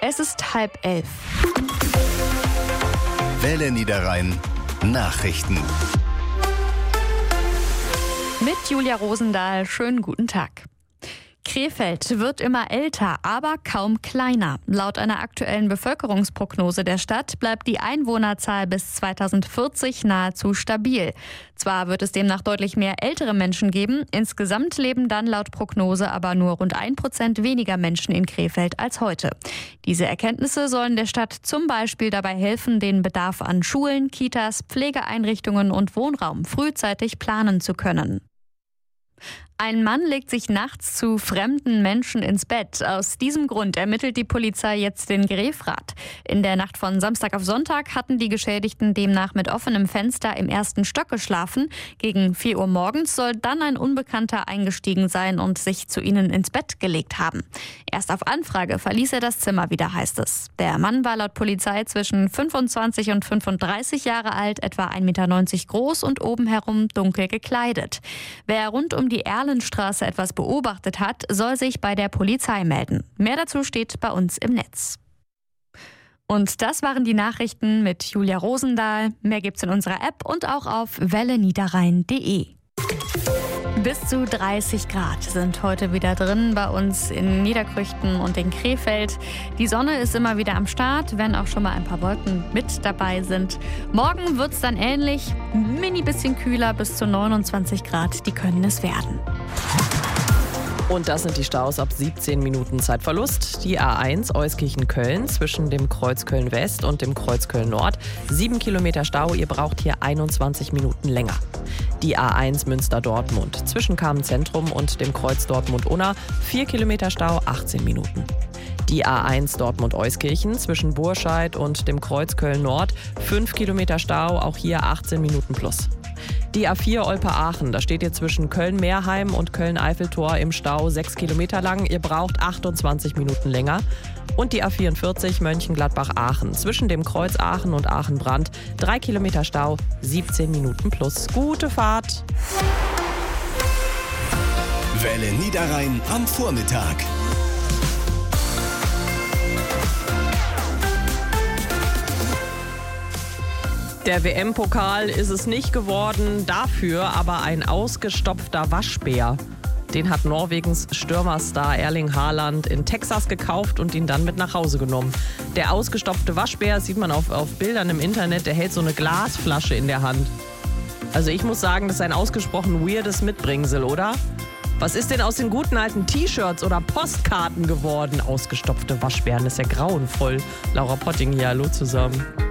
Es ist 10:30. Welle Niederrhein Nachrichten. Mit Julia Rosendahl, schönen guten Tag. Krefeld wird immer älter, aber kaum kleiner. Laut einer aktuellen Bevölkerungsprognose der Stadt bleibt die Einwohnerzahl bis 2040 nahezu stabil. Zwar wird es demnach deutlich mehr ältere Menschen geben, insgesamt leben dann laut Prognose aber nur rund 1% weniger Menschen in Krefeld als heute. Diese Erkenntnisse sollen der Stadt zum Beispiel dabei helfen, den Bedarf an Schulen, Kitas, Pflegeeinrichtungen und Wohnraum frühzeitig planen zu können. Ein Mann legt sich nachts zu fremden Menschen ins Bett. Aus diesem Grund ermittelt die Polizei jetzt den Grefrath. In der Nacht von Samstag auf Sonntag hatten die Geschädigten demnach mit offenem Fenster im ersten Stock geschlafen. Gegen 4 Uhr morgens soll dann ein Unbekannter eingestiegen sein und sich zu ihnen ins Bett gelegt haben. Erst auf Anfrage verließ er das Zimmer wieder, heißt es. Der Mann war laut Polizei zwischen 25 und 35 Jahre alt, etwa 1,90 Meter groß und oben herum dunkel gekleidet. Wer rund um die Erlenstraße etwas beobachtet hat, soll sich bei der Polizei melden. Mehr dazu steht bei uns im Netz. Und das waren die Nachrichten mit Julia Rosendahl. Mehr gibt's in unserer App und auch auf welleniederrhein.de. Bis zu 30 Grad sind heute wieder drin bei uns in Niederkrüchten und in Krefeld. Die Sonne ist immer wieder am Start, wenn auch schon mal ein paar Wolken mit dabei sind. Morgen wird's dann ähnlich, mini bisschen kühler, bis zu 29 Grad, die können es werden. Und das sind die Staus ab 17 Minuten Zeitverlust. Die A1 Euskirchen-Köln zwischen dem Kreuz Köln-West und dem Kreuz Köln-Nord. 7 Kilometer Stau, ihr braucht hier 21 Minuten länger. Die A1 Münster-Dortmund zwischen Kamenz-Zentrum und dem Kreuz Dortmund-Unna. 4 Kilometer Stau, 18 Minuten. Die A1 Dortmund-Euskirchen zwischen Burscheid und dem Kreuz Köln-Nord. 5 Kilometer Stau, auch hier 18 Minuten plus. Die A4 Olpe-Aachen, da steht ihr zwischen Köln-Meerheim und Köln-Eiffeltor im Stau 6 Kilometer lang. Ihr braucht 28 Minuten länger. Und die A44 Mönchengladbach-Aachen zwischen dem Kreuz Aachen und Aachen-Brand 3 Kilometer Stau, 17 Minuten plus. Gute Fahrt! Welle Niederrhein am Vormittag. Der WM-Pokal ist es nicht geworden, dafür aber ein ausgestopfter Waschbär. Den hat Norwegens Stürmerstar Erling Haaland in Texas gekauft und ihn dann mit nach Hause genommen. Der ausgestopfte Waschbär, sieht man auf Bildern im Internet, der hält so eine Glasflasche in der Hand. Also ich muss sagen, das ist ein ausgesprochen weirdes Mitbringsel, oder? Was ist denn aus den guten alten T-Shirts oder Postkarten geworden? Ausgestopfte Waschbären, das ist ja grauenvoll. Laura Potting hier, hallo zusammen.